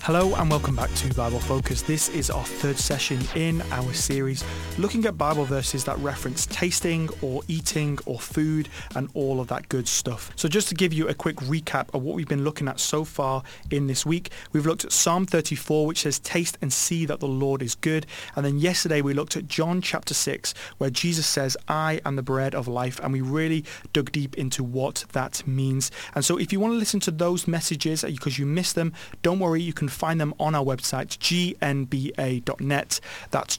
Hello and welcome back to Bible Focus. This is our third session in our series looking at Bible verses that reference tasting or eating or food and all of that good stuff. So just to give you a quick recap of what we've been looking at so far in this week, we've looked at Psalm 34, which says, "Taste and see that the Lord is good." And then yesterday we looked at John chapter 6, where Jesus says, "I am the bread of life." And we really dug deep into what that means. And so if you want to listen to those messages because you missed them, don't worry, you can find them on our website, gnba.net. That's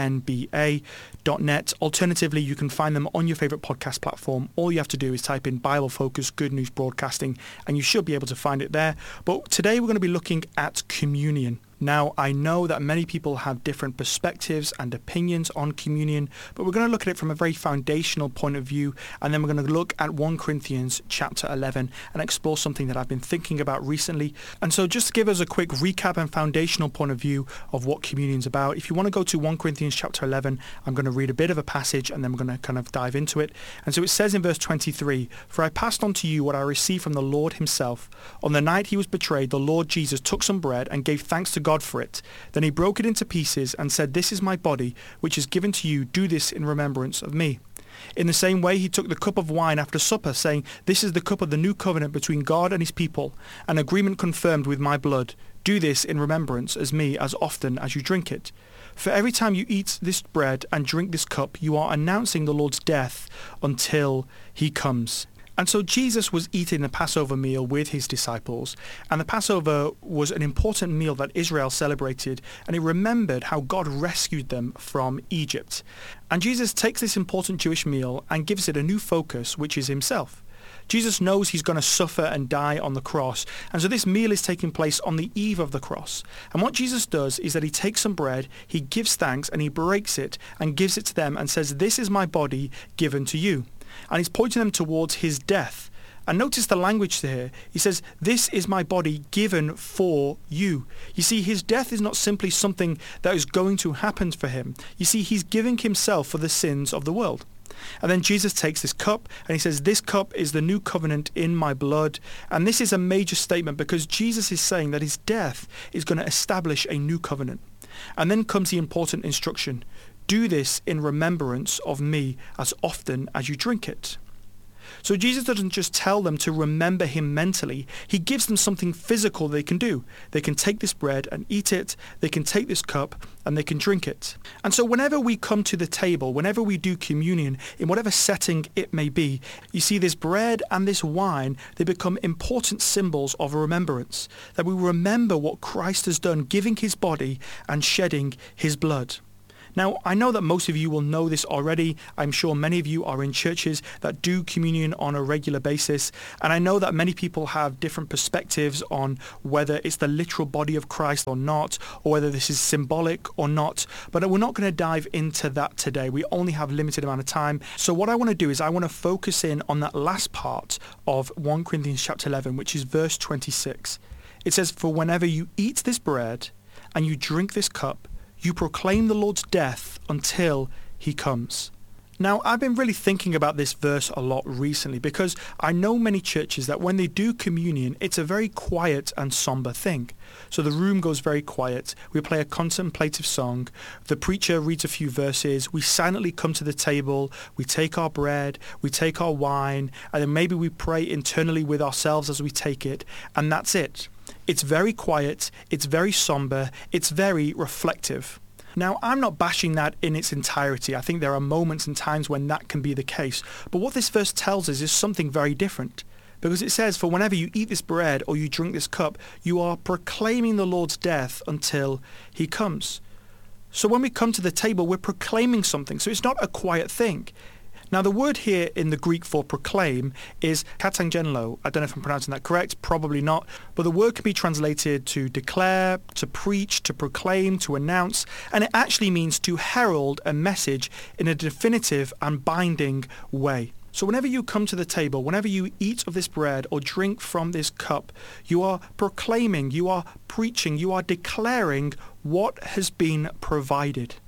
gnba.net. Alternatively, you can find them on your favorite podcast platform. All you have to do is type in Bible Focus Good News Broadcasting, and you should be able to find it there. But today we're going to be looking at communion. Now, I know that many people have different perspectives and opinions on communion, but we're going to look at it from a very foundational point of view, and then we're going to look at 1 Corinthians chapter 11 and explore something that I've been thinking about recently. And so just to give us a quick recap and foundational point of view of what communion's about, if you want to go to 1 Corinthians chapter 11, I'm going to read a bit of a passage and then we're going to kind of dive into it. And so it says in verse 23, "For I passed on to you what I received from the Lord himself. On the night he was betrayed, the Lord Jesus took some bread and gave thanks to God for it. Then he broke it into pieces and said, 'This is my body, which is given to you. Do this in remembrance of me.' In the same way, he took the cup of wine after supper, saying, 'This is the cup of the new covenant between God and his people, an agreement confirmed with my blood. Do this in remembrance as me as often as you drink it. For every time you eat this bread and drink this cup, you are announcing the Lord's death until he comes.'" And so Jesus was eating the Passover meal with his disciples, and the Passover was an important meal that Israel celebrated, and it remembered how God rescued them from Egypt. And Jesus takes this important Jewish meal and gives it a new focus, which is himself. Jesus knows he's going to suffer and die on the cross, and so this meal is taking place on the eve of the cross. And what Jesus does is that he takes some bread, he gives thanks, and he breaks it and gives it to them and says, "This is my body given to you." And he's pointing them towards his death. And notice the language here. He says, "This is my body given for you." You see, his death is not simply something that is going to happen for him. You see, he's giving himself for the sins of the world. And then Jesus takes this cup and he says, "This cup is the new covenant in my blood." And this is a major statement because Jesus is saying that his death is going to establish a new covenant. And then comes the important instruction. "Do this in remembrance of me as often as you drink it." So Jesus doesn't just tell them to remember him mentally. He gives them something physical they can do. They can take this bread and eat it. They can take this cup and they can drink it. And so whenever we come to the table, whenever we do communion, in whatever setting it may be, you see this bread and this wine, they become important symbols of remembrance. That we remember what Christ has done, giving his body and shedding his blood. Now, I know that most of you will know this already. I'm sure many of you are in churches that do communion on a regular basis. And I know that many people have different perspectives on whether it's the literal body of Christ or not, or whether this is symbolic or not. But we're not going to dive into that today. We only have a limited amount of time. So what I want to do is I want to focus in on that last part of 1 Corinthians chapter 11, which is verse 26. It says, "For whenever you eat this bread and you drink this cup, you proclaim the Lord's death until he comes." Now, I've been really thinking about this verse a lot recently because I know many churches that when they do communion, it's a very quiet and somber thing. So the room goes very quiet. We play a contemplative song. The preacher reads a few verses. We silently come to the table. We take our bread. We take our wine. And then maybe we pray internally with ourselves as we take it. And that's it. It's very quiet, it's very somber, it's very reflective. Now, I'm not bashing that in its entirety. I think there are moments and times when that can be the case. But what this verse tells us is something very different. Because it says, "For whenever you eat this bread or you drink this cup, you are proclaiming the Lord's death until he comes." So when we come to the table, we're proclaiming something. So it's not a quiet thing. Now, the word here in the Greek for proclaim is katangenlo. I don't know if I'm pronouncing that correct, probably not. But the word can be translated to declare, to preach, to proclaim, to announce. And it actually means to herald a message in a definitive and binding way. So whenever you come to the table, whenever you eat of this bread or drink from this cup, you are proclaiming, you are preaching, you are declaring what has been provided.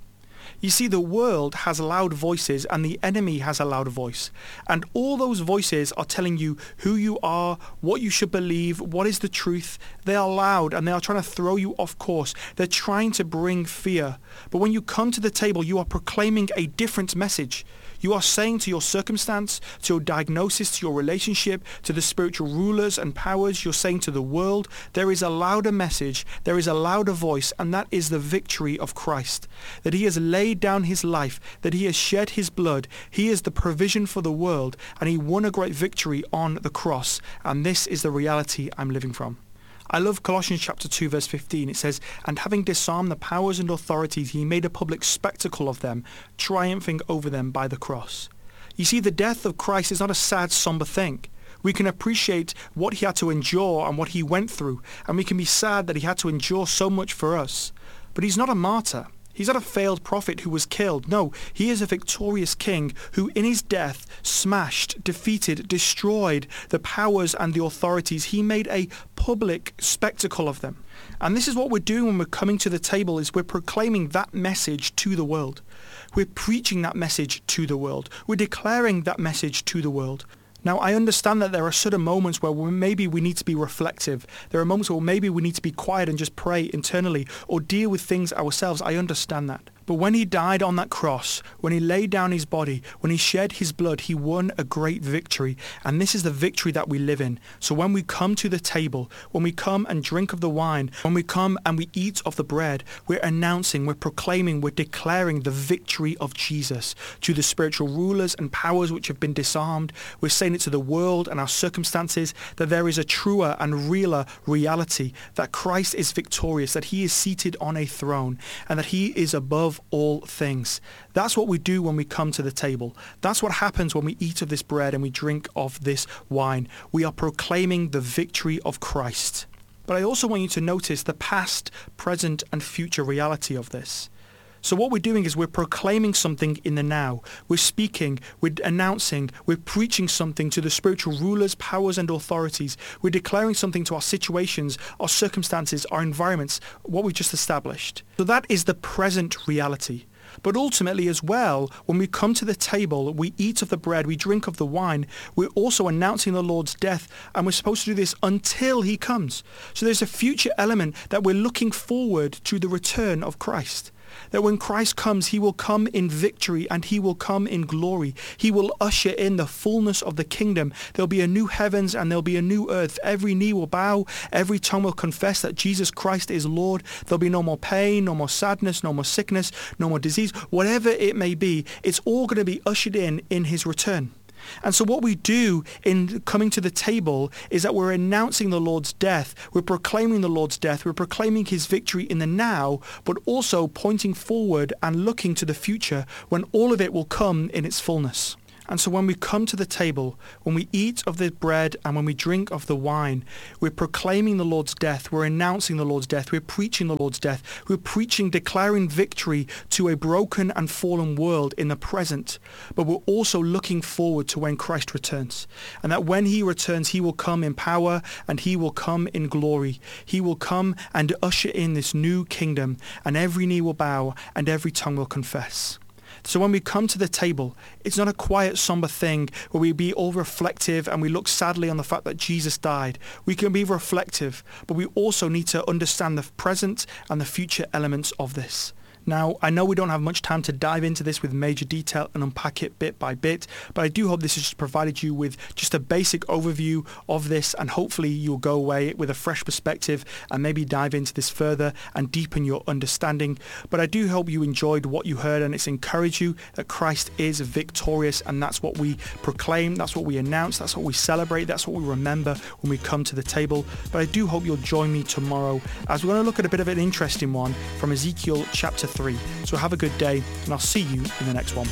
You see, the world has loud voices and the enemy has a loud voice. And all those voices are telling you who you are, what you should believe, what is the truth. They are loud and they are trying to throw you off course. They're trying to bring fear. But when you come to the table, you are proclaiming a different message. You are saying to your circumstance, to your diagnosis, to your relationship, to the spiritual rulers and powers, you're saying to the world, there is a louder message, there is a louder voice, and that is the victory of Christ. That he has laid down his life, that he has shed his blood, he is the provision for the world, and he won a great victory on the cross, and this is the reality I'm living from. I love Colossians chapter 2 verse 15. It says, "And having disarmed the powers and authorities, he made a public spectacle of them, triumphing over them by the cross." You see, the death of Christ is not a sad, somber thing. We can appreciate what he had to endure and what he went through, and we can be sad that he had to endure so much for us. But he's not a martyr. He's not a failed prophet who was killed. No, he is a victorious king who in his death smashed, defeated, destroyed the powers and the authorities. He made a public spectacle of them. And this is what we're doing when we're coming to the table, is we're proclaiming that message to the world. We're preaching that message to the world. We're declaring that message to the world. Now, I understand that there are certain moments where maybe we need to be reflective. There are moments where maybe we need to be quiet and just pray internally or deal with things ourselves. I understand that. But when he died on that cross, when he laid down his body, when he shed his blood, he won a great victory. And this is the victory that we live in. So when we come to the table, when we come and drink of the wine, when we come and we eat of the bread, we're announcing, we're proclaiming, we're declaring the victory of Jesus to the spiritual rulers and powers which have been disarmed. We're saying it to the world and our circumstances, that there is a truer and realer reality, that Christ is victorious, that he is seated on a throne, and that he is above all things. That's what we do when we come to the table. That's what happens when we eat of this bread and we drink of this wine. We are proclaiming the victory of Christ. But I also want you to notice the past, present, and future reality of this. So what we're doing is we're proclaiming something in the now. We're speaking, we're announcing, we're preaching something to the spiritual rulers, powers, and authorities. We're declaring something to our situations, our circumstances, our environments, what we've just established. So that is the present reality. But ultimately as well, when we come to the table, we eat of the bread, we drink of the wine, we're also announcing the Lord's death, and we're supposed to do this until he comes. So there's a future element that we're looking forward to the return of Christ. That when Christ comes, he will come in victory and he will come in glory. He will usher in the fullness of the kingdom. There'll be a new heavens and there'll be a new earth. Every knee will bow. Every tongue will confess that Jesus Christ is Lord. There'll be no more pain, no more sadness, no more sickness, no more disease. Whatever it may be, it's all going to be ushered in his return. And so what we do in coming to the table is that we're announcing the Lord's death, we're proclaiming the Lord's death, we're proclaiming his victory in the now, but also pointing forward and looking to the future when all of it will come in its fullness. And so when we come to the table, when we eat of the bread and when we drink of the wine, we're proclaiming the Lord's death, we're announcing the Lord's death, we're preaching the Lord's death, we're preaching, declaring victory to a broken and fallen world in the present, but we're also looking forward to when Christ returns. And that when he returns, he will come in power and he will come in glory. He will come and usher in this new kingdom, and every knee will bow and every tongue will confess. So when we come to the table, it's not a quiet, somber thing where we be all reflective and we look sadly on the fact that Jesus died. We can be reflective, but we also need to understand the present and the future elements of this. Now, I know we don't have much time to dive into this with major detail and unpack it bit by bit, but I do hope this has just provided you with just a basic overview of this, and hopefully you'll go away with a fresh perspective and maybe dive into this further and deepen your understanding. But I do hope you enjoyed what you heard, and it's encouraged you that Christ is victorious, and that's what we proclaim, that's what we announce, that's what we celebrate, that's what we remember when we come to the table. But I do hope you'll join me tomorrow as we're going to look at a bit of an interesting one from Ezekiel chapter 3. So have a good day, and I'll see you in the next one.